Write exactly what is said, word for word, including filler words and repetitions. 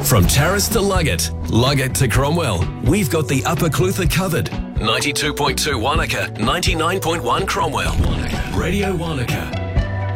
From Terrace to Luggett, Luggett to Cromwell, we've got the Upper Clutha covered. ninety-two point two Wanaka, ninety-nine point one Cromwell. Radio Wanaka.